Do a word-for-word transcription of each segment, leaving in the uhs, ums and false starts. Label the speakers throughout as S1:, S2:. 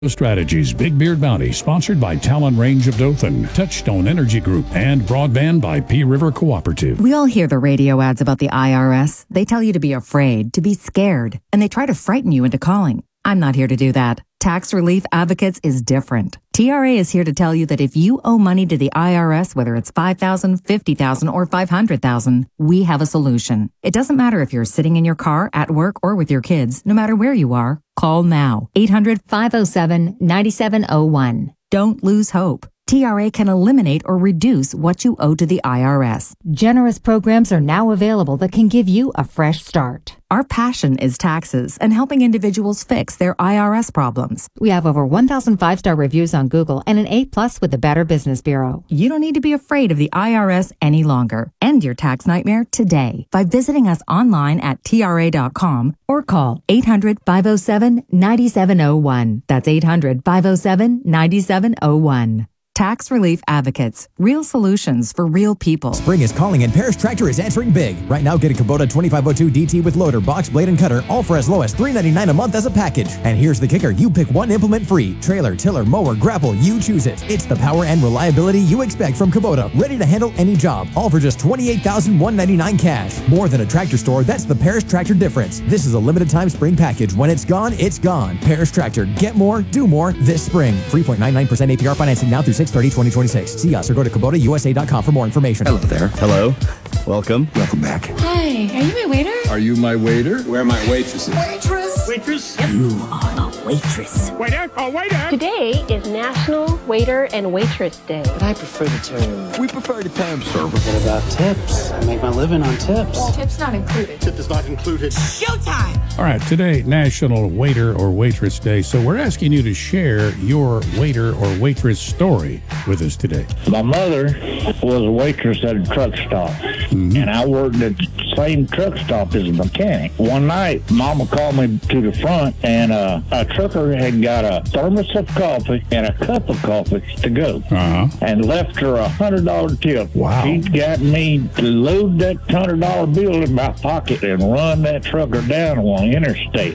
S1: Strategies Big Beard Bounty, sponsored by Talon Range of Dothan, Touchstone Energy Group, and Broadband by P River Cooperative.
S2: We all hear the radio ads about the I R S. They tell you to be afraid, to be scared, and they try to frighten you into calling. I'm not here to do that. Tax Relief Advocates is different. T R A is here to tell you that if you owe money to the I R S, whether it's five thousand dollars, fifty thousand dollars, or five hundred thousand dollars, we have a solution. It doesn't matter if you're sitting in your car, at work, or with your kids. No matter where you are, call now. eight hundred, five oh seven, nine seven oh one. Don't lose hope. T R A can eliminate or reduce what you owe to the I R S. Generous programs are now available that can give you a fresh start. Our passion is taxes and helping individuals fix their I R S problems. We have over one thousand five-star reviews on Google and an A plus with the Better Business Bureau. You don't need to be afraid of the I R S any longer. End your tax nightmare today by visiting us online at T R A dot com or call eight hundred, five oh seven, nine seven oh one. That's eight hundred, five oh seven, nine seven oh one. Tax Relief Advocates. Real solutions for real people.
S3: Spring is calling and Parrish Tractor is answering big. Right now, get a Kubota twenty-five oh two D T with loader, box, blade, and cutter, all for as low as three ninety-nine a month as a package. And here's the kicker. You pick one implement free. Trailer, tiller, mower, grapple, you choose it. It's the power and reliability you expect from Kubota. Ready to handle any job. All for just twenty-eight thousand one hundred ninety-nine dollars cash. More than a tractor store, that's the Parrish Tractor difference. This is a limited time spring package. When it's gone, it's gone. Parrish Tractor. Get more, do more this spring. three point nine nine percent A P R financing now through six thirty twenty twenty-six. See us or go to Kubota U S A dot com for more information.
S4: Hello there.
S5: Hello. Welcome.
S4: Welcome back.
S6: Hi. Are you my waiter?
S5: Are you my waiter?
S4: Where are my waitresses?
S6: Waitress.
S5: Waitress?
S2: You are a waitress.
S5: Waiter? Oh, waiter!
S7: Today is National Waiter and Waitress Day.
S8: But I prefer the term.
S4: We prefer the term server.
S8: What about tips? I make my living on tips.
S6: Well, tips not included.
S5: Tip is not included.
S6: Showtime!
S1: All right, today, National Waiter or Waitress Day. So we're asking you to share your waiter or waitress story with us today.
S9: My mother was a waitress at a truck stop, mm-hmm. and I worked at the same truck stop as a mechanic. One night, Mama called me to the front, and uh, a trucker had got a thermos of coffee and a cup of coffee to go,
S1: uh-huh.
S9: and left her a one hundred dollar tip.
S1: Wow.
S9: She got me to load that one hundred dollar bill in my pocket and run that trucker down on the interstate.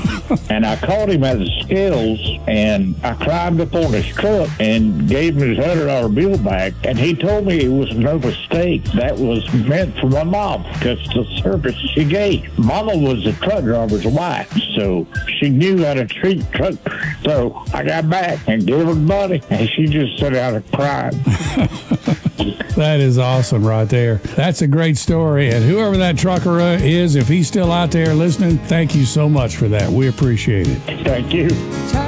S9: And I caught him at the scales, and I climbed up on his truck and gave him his one hundred dollar bill back, and he told me it was no mistake. That was meant for my mom, because the service she gave. Mama was a truck driver's wife, so she knew how to treat truck. So I got back and gave her money, and she just sat out and cried.
S1: That is awesome right there. That's a great story. And whoever that trucker uh, is, if he's still out there listening, thank you so much for that. We appreciate it.
S9: Thank you.